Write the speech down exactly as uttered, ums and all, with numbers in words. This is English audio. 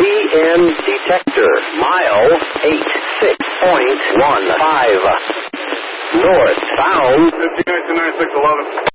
N detector, mile eight six point one five. Northbound. fifty-nine to ninety-six eleven.